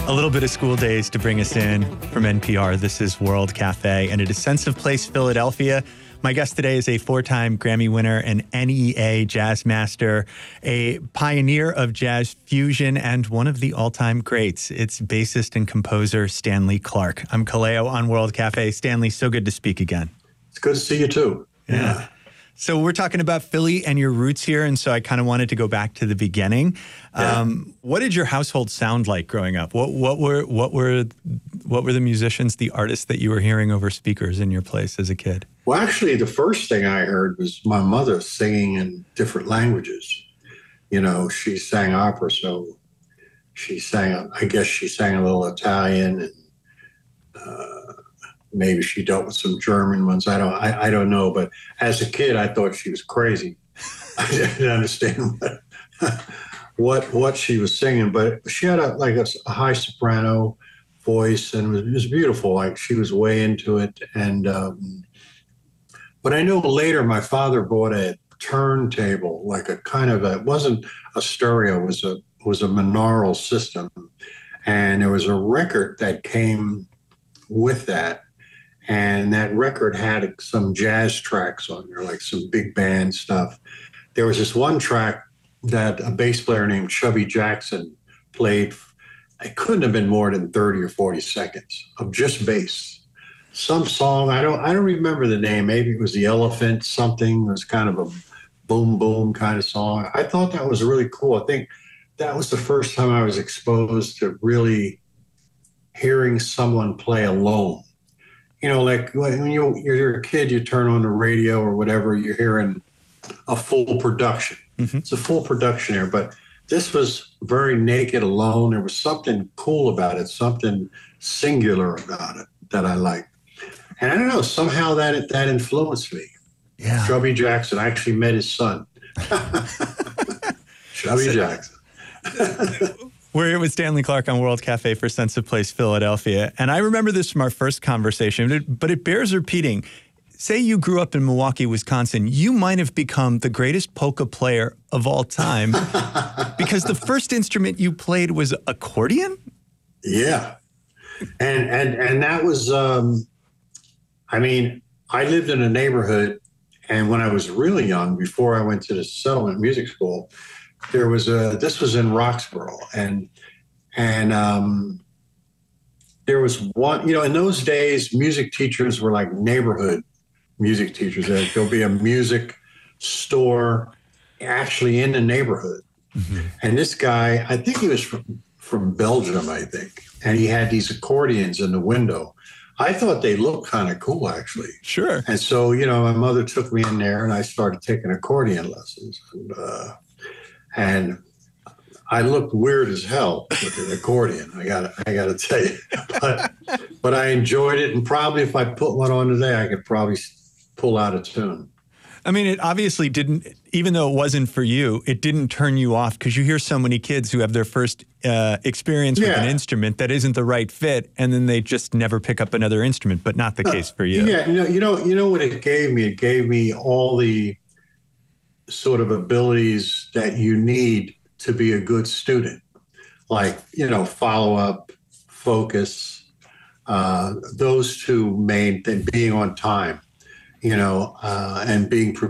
A little bit of School Days to bring us in from NPR. This is World Cafe, and it is Sense of Place, Philadelphia. My guest today is a four-time Grammy winner, an NEA jazz master, a pioneer of jazz fusion, and one of the all-time greats. It's bassist and composer Stanley Clarke. I'm Kaleo on World Cafe. Stanley, so good to speak again. It's good to see you too. Yeah. So we're talking about Philly and your roots here, and so I kind of wanted to go back to the beginning. Yeah. What did your household sound like growing up? What were the musicians, the artists that you were hearing over speakers in your place as a kid? Well, actually, the first thing I heard was my mother singing in different languages. You know, she sang opera, so she sang, I guess she sang a little Italian, and maybe she dealt with some German ones. I don't know. But as a kid, I thought she was crazy. I didn't understand what she was singing. But she had a high soprano voice, and it was beautiful. Like, she was way into it. And but I know later my father bought a turntable, like a kind of it wasn't a stereo, it was a monaural system, and there was a record that came with that. And that record had some jazz tracks on there, like some big band stuff. There was this one track that a bass player named Chubby Jackson played. It couldn't have been more than 30 or 40 seconds of just bass. Some song, I don't remember the name. Maybe it was The Elephant something. It was kind of a boom, boom kind of song. I thought that was really cool. I think that was the first time I was exposed to really hearing someone play alone. You know, like when you're a kid, you turn on the radio or whatever, you're hearing a full production. Mm-hmm. It's a full production here, but this was very naked, alone. There was something cool about it, something singular about it that I liked. And I don't know, somehow that influenced me. Yeah. Chubby Jackson, I actually met his son. Chubby Jackson. We're here with Stanley Clarke on World Cafe for Sense of Place, Philadelphia. And I remember this from our first conversation, but it bears repeating. Say you grew up in Milwaukee, Wisconsin, you might have become the greatest polka player of all time because the first instrument you played was accordion? Yeah. And that was, I lived in a neighborhood, and when I was really young, before I went to the Settlement Music School, this was in Roxborough, and there was one, in those days, music teachers were like neighborhood music teachers. There'll be a music store actually in the neighborhood. Mm-hmm. And this guy, I think he was from Belgium, I think, and he had these accordions in the window. I thought they looked kind of cool, actually. Sure. And so, my mother took me in there, and I started taking accordion lessons. And I looked weird as hell with an accordion. I gotta tell you, but I enjoyed it. And probably if I put one on today, I could probably pull out a tune. I mean, it obviously didn't, even though it wasn't for you, it didn't turn you off, because you hear so many kids who have their first experience with an instrument that isn't the right fit, and then they just never pick up another instrument, but not the case for you. Yeah, you know what it gave me? It gave me all the sort of abilities that you need to be a good student, like, follow up, focus, those two main things, being on time, and being prepared.